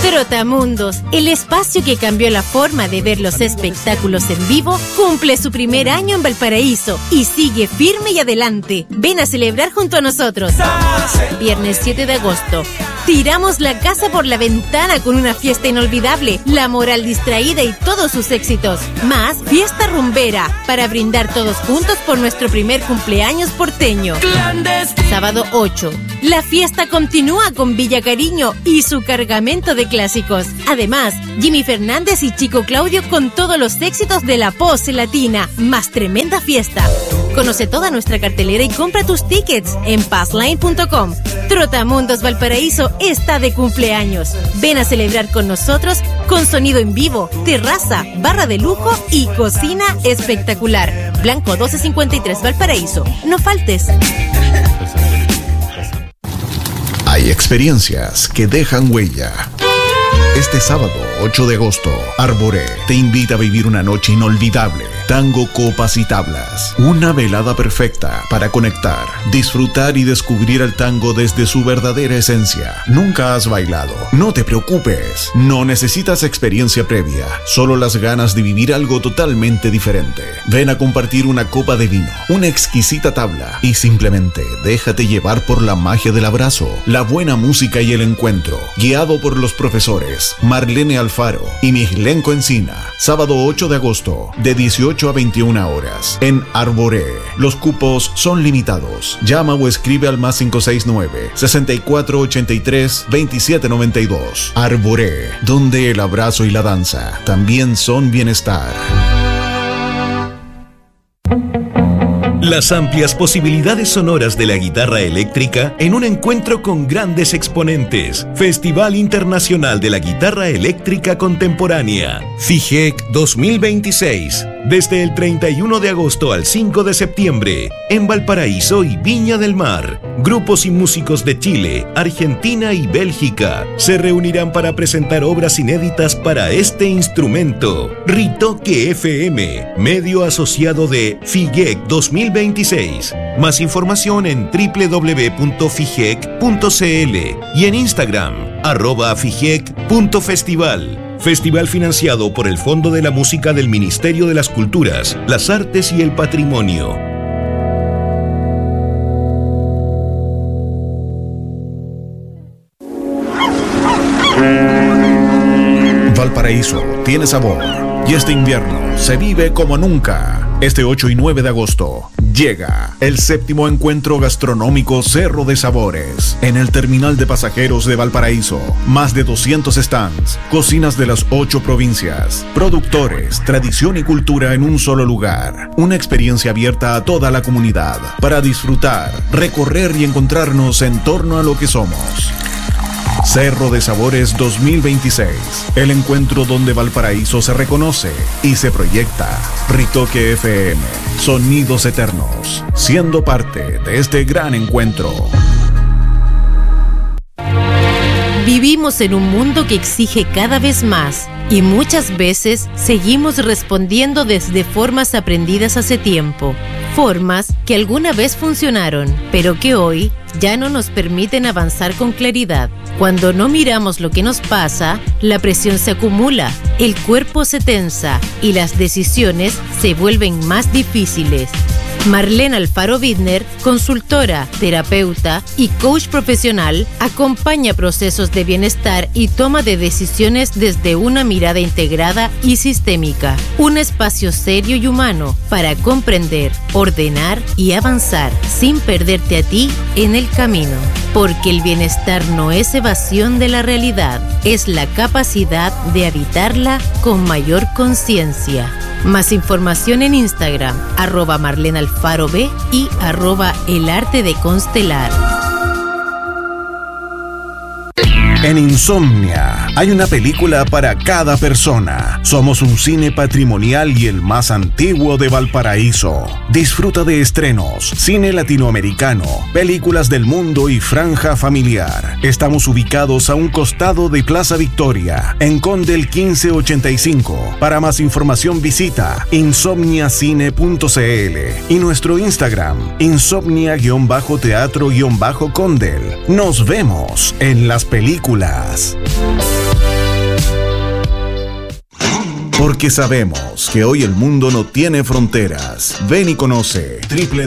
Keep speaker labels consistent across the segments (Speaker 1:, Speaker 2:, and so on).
Speaker 1: Trotamundos, el espacio que cambió la forma de ver los espectáculos en vivo, cumple su primer año en Valparaíso y sigue firme y adelante. Ven a celebrar junto a nosotros. Viernes 7 de agosto. Tiramos la casa por la ventana con una fiesta inolvidable, La Moral Distraída y todos sus éxitos. Más fiesta rumbera para brindar todos juntos por nuestro primer cumpleaños porteño. Sábado 8. La fiesta continúa con Villa Cariño y su cargamento de clásicos. Además, Jimmy Fernández y Chico Claudio con todos los éxitos de la pose latina. Más tremenda fiesta. Conoce toda nuestra cartelera y compra tus tickets en passline.com. Trotamundos Valparaíso está de cumpleaños. Ven a celebrar con nosotros con sonido en vivo, terraza, barra de lujo y cocina espectacular. Blanco 1253 Valparaíso. No faltes.
Speaker 2: Hay experiencias que dejan huella. Este sábado 8 de agosto, Arboré te invita a vivir una noche inolvidable. Tango, copas y tablas. Una velada perfecta para conectar, disfrutar y descubrir el tango desde su verdadera esencia. ¿Nunca has bailado? No te preocupes. No necesitas experiencia previa, solo las ganas de vivir algo totalmente diferente. Ven a compartir una copa de vino, una exquisita tabla y simplemente déjate llevar por la magia del abrazo, la buena música y el encuentro. Guiado por los profesores Marlene Alfaro y Miglenco Encina. Sábado 8 de agosto, de 18 a 21 horas, en Arboré. Los cupos son limitados. Llama o escribe al +569 6483 2792. Arboré, donde el abrazo y la danza también son bienestar.
Speaker 3: Las amplias posibilidades sonoras de la guitarra eléctrica en un encuentro con grandes exponentes. Festival Internacional de la Guitarra Eléctrica Contemporánea. FIGEC 2026. Desde el 31 de agosto al 5 de septiembre. En Valparaíso y Viña del Mar. Grupos y músicos de Chile, Argentina y Bélgica se reunirán para presentar obras inéditas para este instrumento. Ritoque FM, medio asociado de FIGEC 2026. Más información en www.figec.cl y en Instagram, @figec.festival. Festival financiado por el Fondo de la Música del Ministerio de las Culturas, las Artes y el Patrimonio.
Speaker 2: Valparaíso tiene sabor y este invierno se vive como nunca. Este 8 y 9 de agosto llega el 7º encuentro gastronómico Cerro de Sabores en el terminal de pasajeros de Valparaíso. Más de 200 stands, cocinas de las 8 provincias, productores, tradición y cultura en un solo lugar. Una experiencia abierta a toda la comunidad para disfrutar, recorrer y encontrarnos en torno a lo que somos. Cerro de Sabores 2026, el encuentro donde Valparaíso se reconoce y se proyecta. Ritoque FM, sonidos eternos, siendo parte de este gran encuentro.
Speaker 1: Vivimos en un mundo que exige cada vez más y muchas veces seguimos respondiendo desde formas aprendidas hace tiempo. Formas que alguna vez funcionaron, pero que hoy ya no nos permiten avanzar con claridad. Cuando no miramos lo que nos pasa, la presión se acumula, el cuerpo se tensa y las decisiones se vuelven más difíciles. Marlene Alfaro Widner, consultora, terapeuta y coach profesional, acompaña procesos de bienestar y toma de decisiones desde una mirada integrada y sistémica. Un espacio serio y humano para comprender, ordenar y avanzar sin perderte a ti en el camino. Porque el bienestar no es evasión de la realidad, es la capacidad de habitarla con mayor conciencia. Más información en Instagram, @MarleneAlfaroB y @ElArteDeConstelar.
Speaker 2: En Insomnia hay una película para cada persona. Somos un cine patrimonial y el más antiguo de Valparaíso. Disfruta de estrenos, cine latinoamericano, películas del mundo y franja familiar. Estamos ubicados a un costado de Plaza Victoria, en Condel 1585. Para más información visita insomniacine.cl y nuestro Instagram, insomnia-teatro-condel. Nos vemos en las películas. Porque sabemos que hoy el mundo no tiene fronteras. Ven y conoce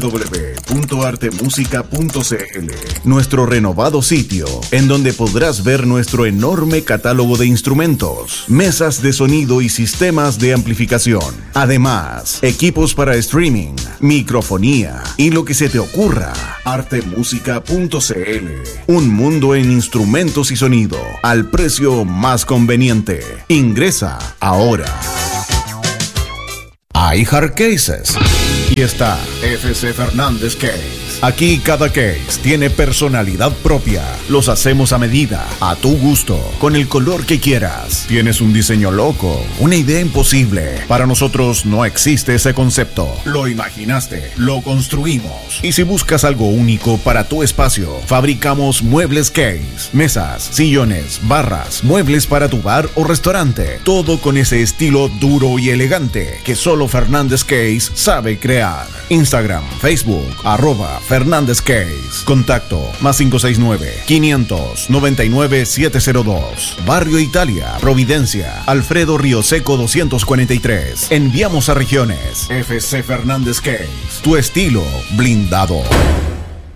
Speaker 2: www.artemusica.cl, nuestro renovado sitio, en donde podrás ver nuestro enorme catálogo de instrumentos, mesas de sonido y sistemas de amplificación. Además, equipos para streaming, microfonía y lo que se te ocurra. Artemusica.cl, un mundo en instrumentos y sonido al precio más conveniente. Ingresa ahora. Hay hard cases y está FC Fernández Case. Aquí cada case tiene personalidad propia. Los hacemos a medida, a tu gusto, con el color que quieras. Tienes un diseño loco, una idea imposible. Para nosotros no existe ese concepto. Lo imaginaste, lo construimos. Y si buscas algo único para tu espacio, fabricamos muebles case, mesas, sillones, barras, muebles para tu bar o restaurante. Todo con ese estilo duro y elegante que solo Fernández Case sabe crear. Instagram, Facebook, @Fernández Case. Contacto +569 500 99 702. Barrio Italia, Providencia, Alfredo Río Seco 243. Enviamos a regiones. FC Fernández Case. Tu estilo blindado.